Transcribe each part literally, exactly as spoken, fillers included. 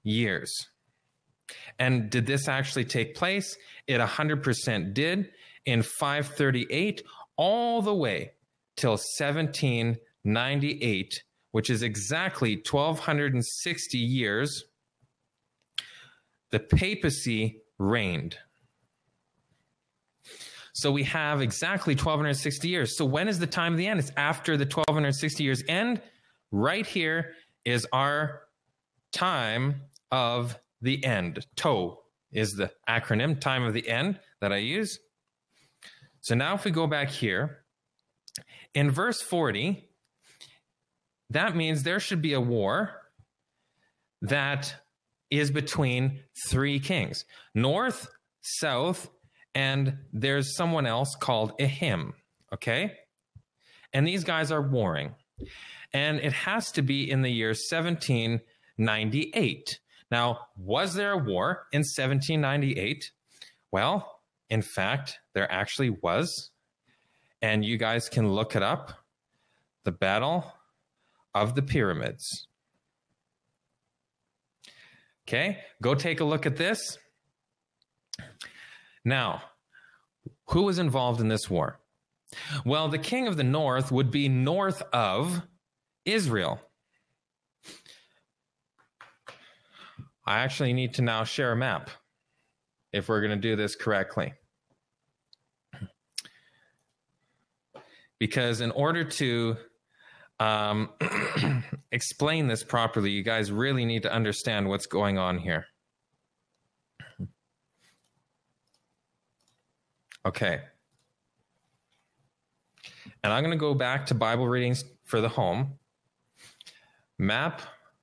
years. And did this actually take place? It one hundred percent did in five thirty-eight all the way till seventeen ninety-eight, which is exactly twelve sixty years. The papacy reigned. So we have exactly twelve sixty years. So when is the time of the end? It's after the twelve sixty years end. Right here is our time of the end. T O is the acronym, time of the end, that I use. So now if we go back here, in verse forty, that means there should be a war that is between three kings, north, south, and there's someone else called Ahim, okay? And these guys are warring. And it has to be in the year seventeen ninety-eight. Now, was there a war in seventeen ninety-eight? Well, in fact, there actually was. And you guys can look it up. The Battle of the Pyramids. Okay, go take a look at this. Now, who was involved in this war? Well, the king of the north would be north of Israel. I actually need to now share a map if we're going to do this correctly. Because in order to um, explain this properly, you guys really need to understand what's going on here. Okay. And I'm going to go back to Bible readings for the home. Map,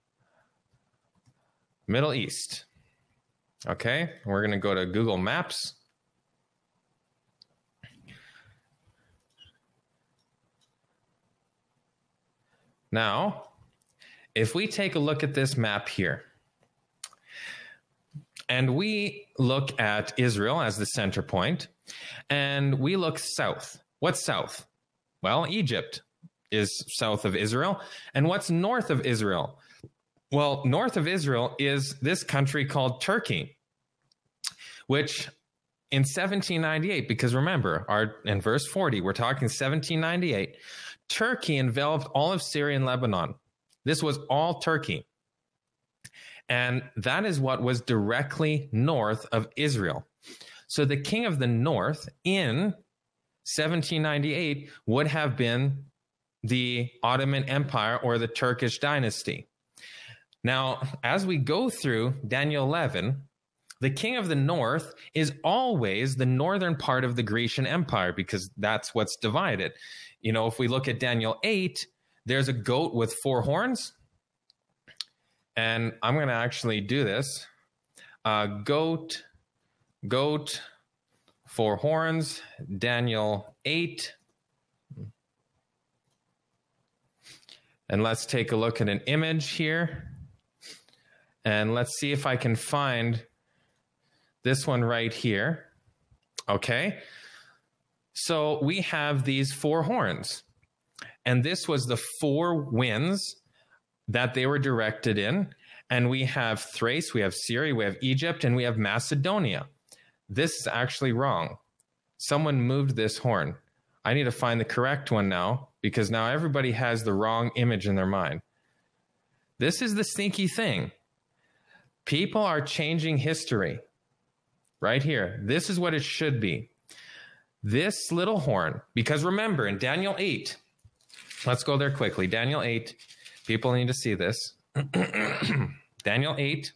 Middle East. Okay, we're going to go to Google Maps. Now, if we take a look at this map here, and we look at Israel as the center point, and we look south. What's south? Well, Egypt is south of Israel. And what's north of Israel? Well, north of Israel is this country called Turkey, which in seventeen ninety-eight, because remember, our in verse forty, we're talking seventeen ninety-eight, Turkey enveloped all of Syria and Lebanon. This was all Turkey. And that is what was directly north of Israel. So the king of the north in seventeen ninety-eight would have been the Ottoman Empire or the Turkish dynasty. Now, as we go through Daniel eleven, the king of the north is always the northern part of the Grecian Empire because that's what's divided. You know, if we look at Daniel eight, there's a goat with four horns. And I'm going to actually do this. Uh, goat, goat, four horns, Daniel eight. And let's take a look at an image here. And let's see if I can find this one right here. Okay. So we have these four horns. And this was the four winds that they were directed in. And we have Thrace, we have Syria, we have Egypt, and we have Macedonia. This is actually wrong. Someone moved this horn. I need to find the correct one now because now everybody has the wrong image in their mind. This is the sneaky thing. People are changing history. Right here. This is what it should be. This little horn, because remember in Daniel eight, let's go there quickly. Daniel eight, people need to see this. Daniel eight.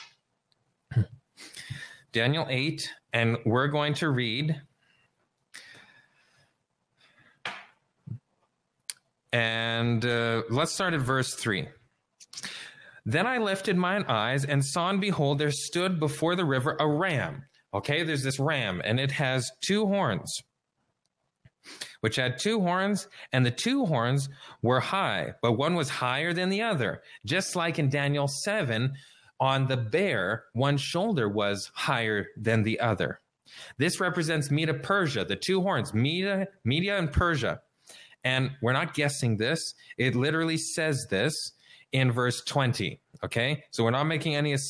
Daniel eight, and we're going to read. And uh, let's start at verse three. Then I lifted mine eyes and saw, and behold, there stood before the river a ram. Okay, there's this ram, and it has two horns, which had two horns, and the two horns were high, but one was higher than the other. Just like in Daniel seven, on the bear, one shoulder was higher than the other. This represents Media Persia, the two horns, Media, Media and Persia. And we're not guessing this. It literally says this in verse twenty, okay? So we're not making any assumptions.